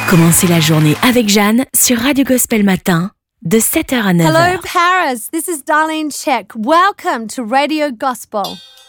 Commencez la journée avec Jeanne sur Radio Gospel Matin de 7h à 9h. Hello Paris, this is Darlene Check. Welcome to Radio Gospel.